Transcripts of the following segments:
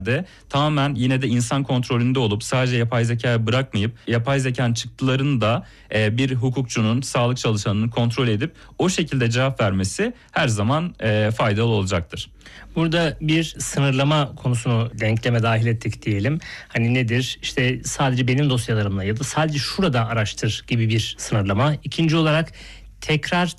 de tamamen yine de insan kontrolünde olup sadece yapay zekaya bırakmayıp yapay zekanın çıktılarını da bir hukukçunun, sağlık çalışanının kontrol edip o şekilde cevap vermesi her zaman faydalı olacaktır. Burada bir sınırlama konusunu denkleme dahil ettik diyelim. Hani nedir? İşte sadece benim dosyalarımla ya da sadece şurada araştır gibi bir sınırlama. İkinci olarak tekrar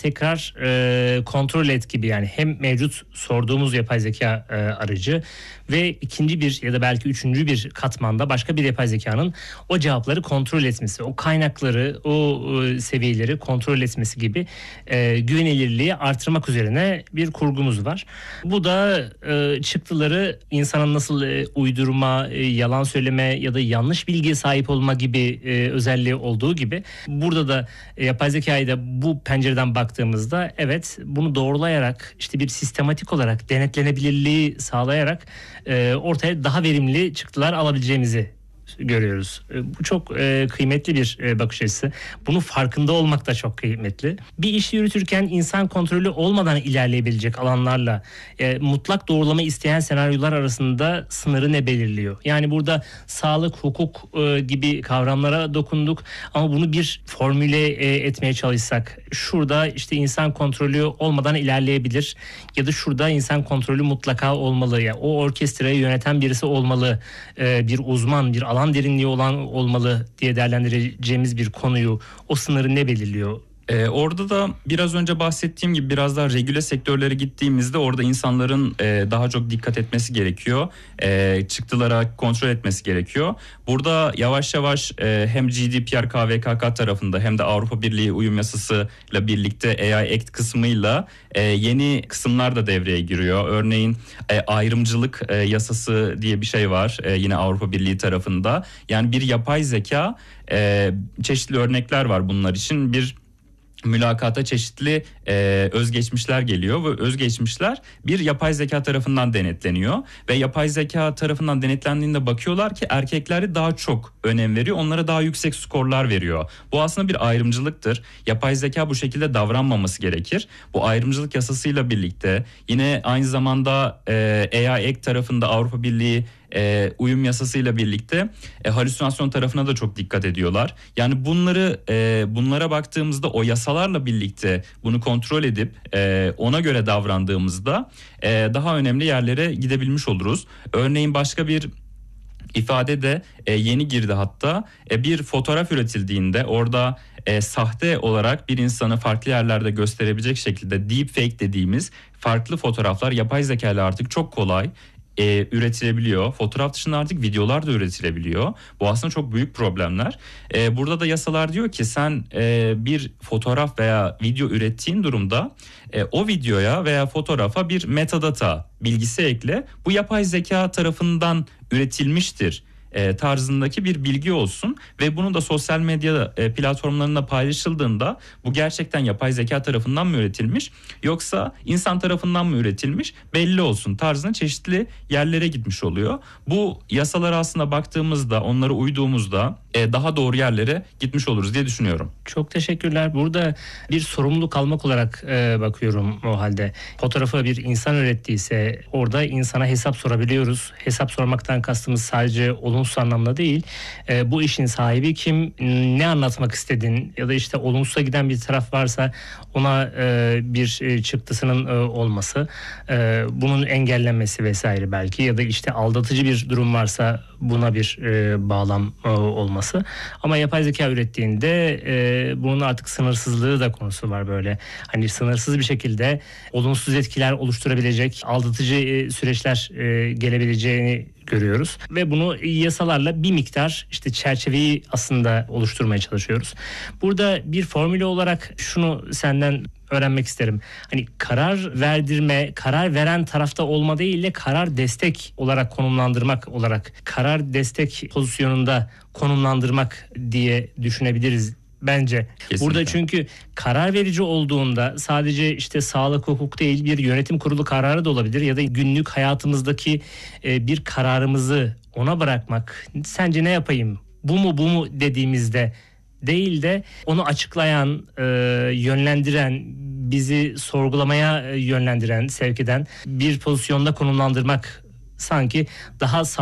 kontrol et gibi, yani hem mevcut sorduğumuz yapay zeka aracı ve ikinci bir ya da belki üçüncü bir katmanda başka bir yapay zekanın o cevapları kontrol etmesi, o kaynakları, o seviyeleri kontrol etmesi gibi güvenilirliği artırmak üzerine bir kurgumuz var. Bu da çıktıları insanın nasıl uydurma, yalan söyleme ya da yanlış bilgiye sahip olma gibi özelliği olduğu gibi burada da yapay zekayı da bu pencereden baktığımızda evet, bunu doğrulayarak, işte bir sistematik olarak denetlenebilirliği sağlayarak ortaya daha verimli çıktılar alabileceğimizi görüyoruz. Bu çok kıymetli bir bakış açısı. Bunun farkında olmak da çok kıymetli. Bir işi yürütürken insan kontrolü olmadan ilerleyebilecek alanlarla mutlak doğrulama isteyen senaryolar arasında sınırı ne belirliyor? Yani burada sağlık, hukuk gibi kavramlara dokunduk ama bunu bir formüle etmeye çalışsak, şurada işte insan kontrolü olmadan ilerleyebilir ya da şurada insan kontrolü mutlaka olmalı, ya o orkestrayı yöneten birisi olmalı, bir uzman, bir alan derinliği olan olmalı diye değerlendireceğimiz bir konuyu, o sınırı ne belirliyor? Orada da biraz önce bahsettiğim gibi biraz daha regüle sektörlere gittiğimizde orada insanların daha çok dikkat etmesi gerekiyor. Çıktılara kontrol etmesi gerekiyor. Burada yavaş yavaş hem GDPR KVKK tarafında hem de Avrupa Birliği uyum yasasıyla birlikte AI Act kısmıyla yeni kısımlar da devreye giriyor. Örneğin ayrımcılık yasası diye bir şey var yine Avrupa Birliği tarafında. Yani bir yapay zeka, çeşitli örnekler var bunlar için. Bir mülakata çeşitli özgeçmişler geliyor ve özgeçmişler bir yapay zeka tarafından denetleniyor ve yapay zeka tarafından denetlendiğinde bakıyorlar ki erkekleri daha çok önem veriyor, onlara daha yüksek skorlar veriyor. Bu aslında bir ayrımcılıktır. Yapay zeka bu şekilde davranmaması gerekir. Bu ayrımcılık yasasıyla birlikte yine aynı zamanda AI Act tarafında Avrupa Birliği uyum yasasıyla birlikte halüsinasyon tarafına da çok dikkat ediyorlar. Yani bunlara baktığımızda o yasalarla birlikte bunu kontrol edip ona göre davrandığımızda daha önemli yerlere gidebilmiş oluruz. Örneğin başka bir ifade de yeni girdi hatta. Bir fotoğraf üretildiğinde orada sahte olarak bir insanı farklı yerlerde gösterebilecek şekilde deepfake dediğimiz farklı fotoğraflar yapay zeka ile artık çok kolay üretilebiliyor. Fotoğraf dışında artık videolar da üretilebiliyor. Bu aslında çok büyük problemler. Burada da yasalar diyor ki sen bir fotoğraf veya video ürettiğin durumda o videoya veya fotoğrafa bir metadata bilgisi ekle. Bu yapay zeka tarafından üretilmiştir tarzındaki bir bilgi olsun ve bunu da sosyal medya platformlarında paylaşıldığında bu gerçekten yapay zeka tarafından mı üretilmiş yoksa insan tarafından mı üretilmiş belli olsun tarzında çeşitli yerlere gitmiş oluyor. Bu yasalara aslında baktığımızda, onlara uyduğumuzda daha doğru yerlere gitmiş oluruz diye düşünüyorum. Çok teşekkürler. Burada bir sorumluluk almak olarak bakıyorum o halde. Fotoğrafı bir insan ürettiyse orada insana hesap sorabiliyoruz. Hesap sormaktan kastımız sadece olumsuz anlamda değil. Bu işin sahibi kim, ne anlatmak istedin ya da işte olumsuza giden bir taraf varsa ona bir çıktısının olması, bunun engellenmesi vesaire belki ya da işte aldatıcı bir durum varsa buna bir bağlam olması. Ama yapay zeka ürettiğinde bunun artık sınırsızlığı da konusu var böyle. Hani sınırsız bir şekilde olumsuz etkiler oluşturabilecek, aldatıcı süreçler gelebileceğini görüyoruz. Ve bunu yasalarla bir miktar işte çerçeveyi aslında oluşturmaya çalışıyoruz. Burada bir formüle olarak şunu senden öğrenmek isterim. Hani karar verdirme, karar veren tarafta olma değil de karar destek olarak konumlandırmak olarak, karar destek pozisyonunda konumlandırmak diye düşünebiliriz bence. Kesinlikle. Burada çünkü karar verici olduğunda sadece işte sağlık, hukuk değil, bir yönetim kurulu kararı da olabilir ya da günlük hayatımızdaki bir kararımızı ona bırakmak. Sence ne yapayım? Bu mu dediğimizde değil de onu açıklayan, yönlendiren, bizi sorgulamaya yönlendiren, sevk eden bir pozisyonda konumlandırmak sanki daha